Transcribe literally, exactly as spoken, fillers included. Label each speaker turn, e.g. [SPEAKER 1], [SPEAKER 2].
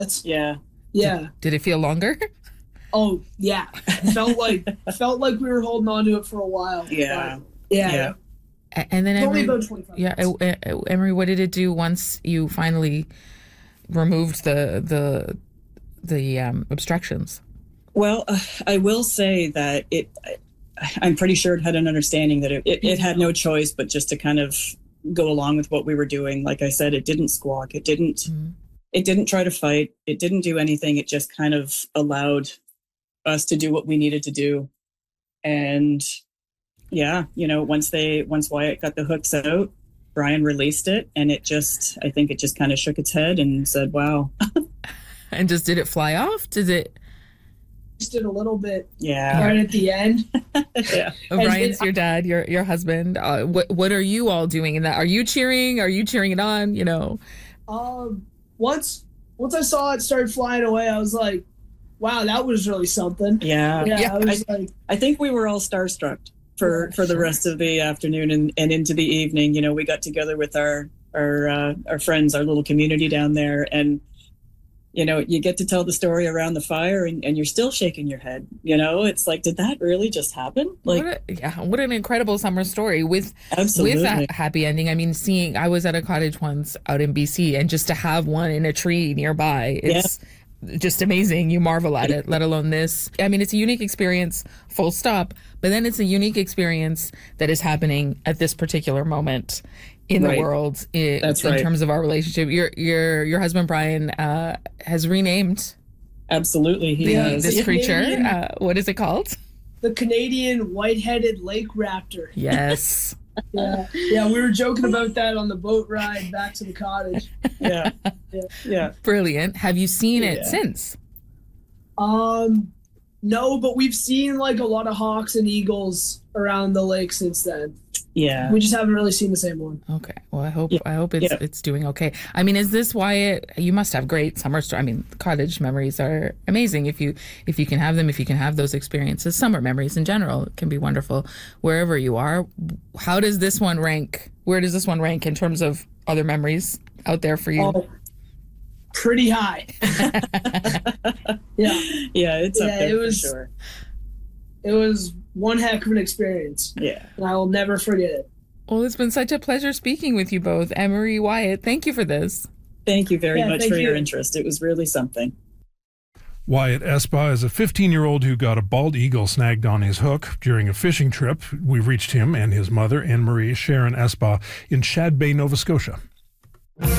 [SPEAKER 1] That's
[SPEAKER 2] Yeah.
[SPEAKER 1] yeah.
[SPEAKER 3] Did it feel longer?
[SPEAKER 1] Oh yeah. Felt like felt like we were holding on to it for a while.
[SPEAKER 2] Yeah.
[SPEAKER 1] But, yeah.
[SPEAKER 2] Yeah.
[SPEAKER 3] A- And then
[SPEAKER 1] It's only
[SPEAKER 3] Emery,
[SPEAKER 1] about twenty-five
[SPEAKER 3] yeah,
[SPEAKER 1] minutes.
[SPEAKER 3] uh, uh, Emery, what did it do once you finally removed the the the um, obstructions?
[SPEAKER 2] Well, uh, I will say that it, I, I'm pretty sure it had an understanding that it, it, it had no choice but just to kind of go along with what we were doing. Like I said, it didn't squawk. It didn't,
[SPEAKER 3] Mhm.
[SPEAKER 2] it didn't try to fight. It didn't do anything. It just kind of allowed us to do what we needed to do. And yeah, you know, once they, once Wyatt got the hooks out, Brian released it, and it just, I think it just kind of shook its head and said, wow.
[SPEAKER 3] And just did it fly off? Did it?
[SPEAKER 1] Just did a little bit
[SPEAKER 2] Yeah.
[SPEAKER 1] right at the end.
[SPEAKER 2] Yeah.
[SPEAKER 3] Oh,
[SPEAKER 1] And
[SPEAKER 3] Brian's
[SPEAKER 1] it-
[SPEAKER 3] your dad, your your husband. Uh, what what are you all doing in that? Are you cheering? Are you cheering it on? You know.
[SPEAKER 1] Um, once once I saw it start flying away, I was like, "Wow, that was really something."
[SPEAKER 2] Yeah.
[SPEAKER 1] Yeah,
[SPEAKER 3] Yeah,
[SPEAKER 1] I was like,
[SPEAKER 2] I think we were all starstruck for,
[SPEAKER 1] Yeah,
[SPEAKER 2] for the
[SPEAKER 3] sure.
[SPEAKER 2] rest of the afternoon and, and into the evening. You know, we got together with our our uh, our friends, our little community down there, and you know, you get to tell the story around the fire, and, and you're still shaking your head. You know, it's like, did that really just happen? Like,
[SPEAKER 3] what a, yeah, what an incredible summer story with
[SPEAKER 2] absolutely.
[SPEAKER 3] with a happy ending. I mean, seeing I was at a cottage once out in B C, and just to have one in a tree nearby, it's just amazing. You marvel at it, let alone this. I mean, it's a unique experience, full stop. But then it's a unique experience that is happening at this particular moment in
[SPEAKER 2] Right.
[SPEAKER 3] the world. i-
[SPEAKER 2] That's
[SPEAKER 3] in
[SPEAKER 2] right.
[SPEAKER 3] terms of our relationship. Your your your husband Brian uh, has renamed
[SPEAKER 2] Absolutely, he
[SPEAKER 3] the,
[SPEAKER 2] has.
[SPEAKER 3] this
[SPEAKER 1] Yeah.
[SPEAKER 3] creature.
[SPEAKER 1] Canadian-
[SPEAKER 3] Uh, what is it called?
[SPEAKER 1] the Canadian white-headed lake raptor.
[SPEAKER 3] Yes.
[SPEAKER 1] Yeah, yeah, we were joking about that on the boat ride back to the cottage.
[SPEAKER 2] Yeah,
[SPEAKER 1] Yeah.
[SPEAKER 2] yeah.
[SPEAKER 3] Brilliant. Have you seen it
[SPEAKER 2] Yeah.
[SPEAKER 3] since?
[SPEAKER 1] Um, no, but we've seen like a lot of hawks and eagles around the lake since then.
[SPEAKER 2] Yeah.
[SPEAKER 1] We just haven't really seen the same one.
[SPEAKER 3] Okay. Well, I hope
[SPEAKER 2] Yeah.
[SPEAKER 3] I hope it's
[SPEAKER 2] Yeah.
[SPEAKER 3] it's doing okay. I mean, is this why it, you must have great summer story? I mean, cottage memories are amazing if you if you can have them, if you can have those experiences. Summer memories in general can be wonderful wherever you are. How does this one rank? Where does this one rank in terms of other memories out there for you?
[SPEAKER 1] Oh, pretty high. Yeah,
[SPEAKER 2] Yeah, it's up
[SPEAKER 1] Yeah,
[SPEAKER 2] there
[SPEAKER 1] it was-
[SPEAKER 2] for sure.
[SPEAKER 1] it was one heck of an experience,
[SPEAKER 2] Yeah.
[SPEAKER 1] and I will never forget it.
[SPEAKER 3] Well, it's been such a pleasure speaking with you both, Emery, Wyatt. Thank you for this.
[SPEAKER 2] Thank you very
[SPEAKER 1] Yeah,
[SPEAKER 2] much
[SPEAKER 1] thank
[SPEAKER 2] for your
[SPEAKER 1] you.
[SPEAKER 2] interest. It was really something.
[SPEAKER 4] Wyatt Espa is a fifteen-year-old who got a bald eagle snagged on his hook during a fishing trip. We reached him and his mother, Anne-Marie Sharon Espa, in Shad Bay, Nova Scotia.